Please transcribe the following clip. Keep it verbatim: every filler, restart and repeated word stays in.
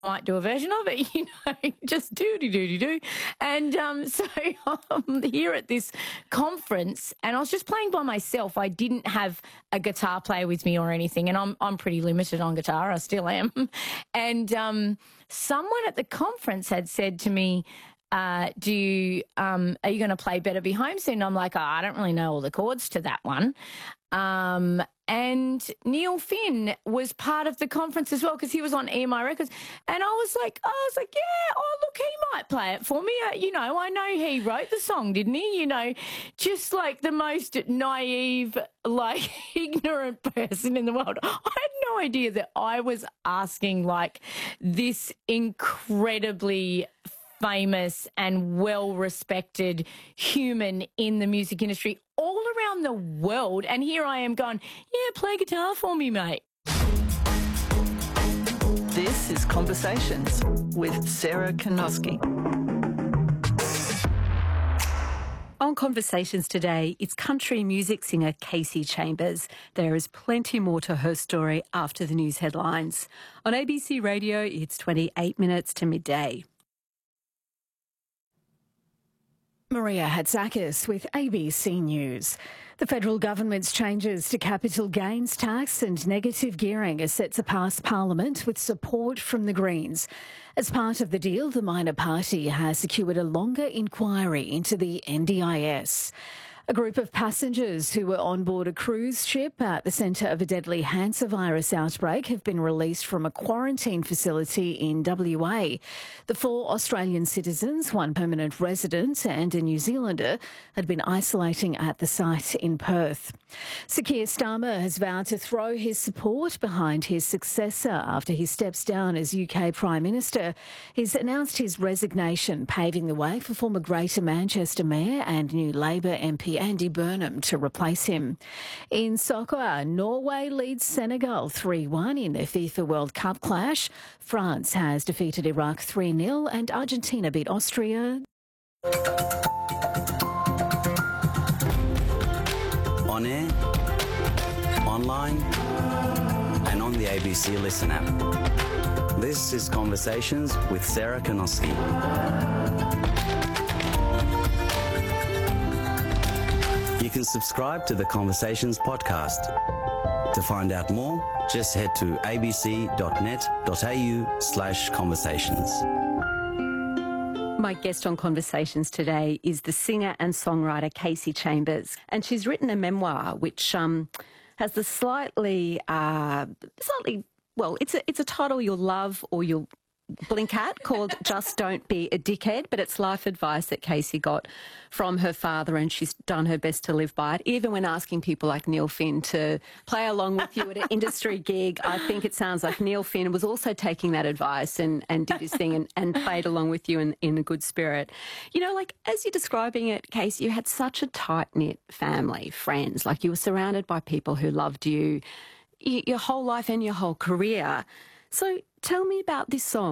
might do a version of it, you know, just do-de-do-de-do. And um, so I'm here at this conference and I was just playing by myself. I didn't have a guitar player with me or anything, and I'm I'm pretty limited on guitar. I still am. And um, someone at the conference had said to me, uh, do you, um, are you going to play Better Be Home soon? I'm like, oh, I don't really know all the chords to that one. Um, and Neil Finn was part of the conference as well because he was on E M I Records. And I was like, I was like, yeah, oh, look, he might play it for me. Uh, you know, I know he wrote the song, didn't he? You know, just like the most naive, like ignorant person in the world. I had no idea that I was asking like this incredibly famous and well-respected human in the music industry all around the world. And here I am going, yeah, play guitar for me, mate. This is Conversations with Sarah Kanoski. On Conversations today, it's country music singer Kasey Chambers. There is plenty more to her story after the news headlines. On A B C Radio, it's twenty-eight minutes to midday. Maria Hatzakis with A B C News. The federal government's changes to capital gains tax and negative gearing are set to pass Parliament with support from the Greens. As part of the deal, the minor party has secured a longer inquiry into the N D I S. A group of passengers who were on board a cruise ship at the centre of a deadly hantavirus outbreak have been released from a quarantine facility in W A. The four Australian citizens, one permanent resident and a New Zealander, had been isolating at the site in Perth. Sir Keir Starmer has vowed to throw his support behind his successor after he steps down as U K Prime Minister. He's announced his resignation, paving the way for former Greater Manchester Mayor and new Labor M P Andy Burnham to replace him. In soccer, Norway leads Senegal three one in their FIFA World Cup clash. France has defeated Iraq three nil and Argentina beat Austria. On air, online and on the A B C Listen app. This is Conversations with Sarah Kanoski. You can subscribe to the Conversations podcast. To find out more, just head to abc.net.au slash conversations. My guest on Conversations today is the singer and songwriter Kasey Chambers, and she's written a memoir which um, has the slightly, uh, slightly, well, it's a it's a title you'll love or you'll blink at, called Just Don't Be a Dickhead, but it's life advice that Kasey got from her father and she's done her best to live by it. Even when asking people like Neil Finn to play along with you at an industry gig, I think it sounds like Neil Finn was also taking that advice and, and did his thing and, and played along with you in, in a good spirit. You know, like as you're describing it, Kasey, you had such a tight-knit family, friends, like you were surrounded by people who loved you your whole life and your whole career. So tell me about this song.